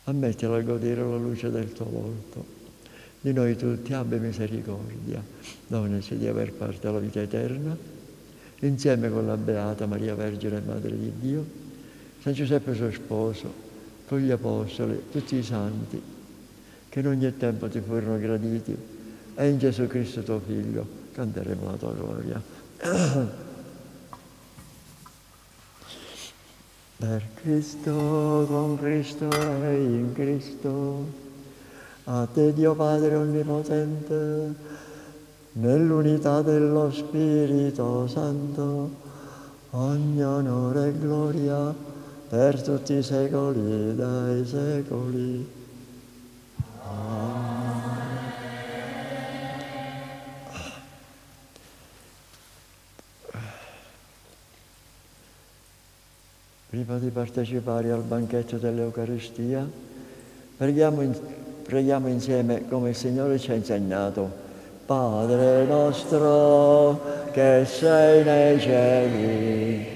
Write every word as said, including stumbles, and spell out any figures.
ammettila a godere la luce del tuo volto. Di noi tutti abbi misericordia, donaci di aver parte alla vita eterna, insieme con la Beata Maria Vergine e Madre di Dio, San Giuseppe suo sposo, con gli Apostoli, tutti i santi, che in ogni tempo ti furono graditi, e in Gesù Cristo tuo Figlio canteremo la tua gloria. Per Cristo, con Cristo e in Cristo, a te Dio Padre Onnipotente, nell'unità dello Spirito Santo, ogni onore e gloria per tutti i secoli dei secoli. Amen. Prima di partecipare al banchetto dell'Eucaristia, preghiamo, in, preghiamo insieme come il Signore ci ha insegnato. Padre nostro che sei nei cieli,